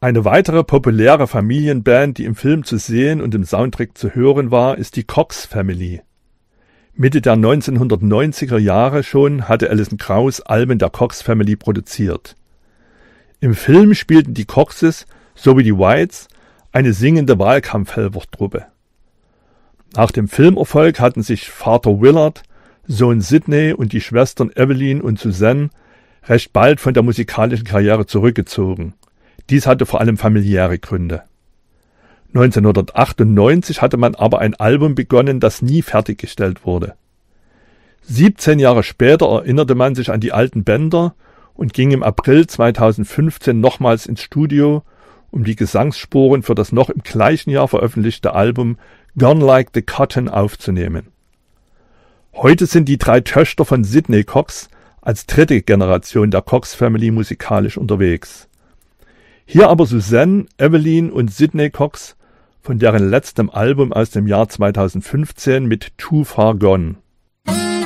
Eine weitere populäre Familienband, die im Film zu sehen und im Soundtrack zu hören war, ist die Cox Family. Mitte der 1990er Jahre schon hatte Alison Krauss Alben der Cox Family produziert. Im Film spielten die Coxes sowie die Whites eine singende Wahlkampfhelfertruppe. Nach dem Filmerfolg hatten sich Vater Willard, Sohn Sidney und die Schwestern Evelyn und Suzanne recht bald von der musikalischen Karriere zurückgezogen. Dies hatte vor allem familiäre Gründe. 1998 hatte man aber ein Album begonnen, das nie fertiggestellt wurde. 17 Jahre später erinnerte man sich an die alten Bänder und ging im April 2015 nochmals ins Studio, um die Gesangsspuren für das noch im gleichen Jahr veröffentlichte Album Gone Like the Cotton aufzunehmen. Heute sind die 3 Töchter von Sidney Cox als dritte Generation der Cox Family musikalisch unterwegs. Hier aber Suzanne, Evelyn und Sidney Cox von deren letztem Album aus dem Jahr 2015 mit Too Far Gone.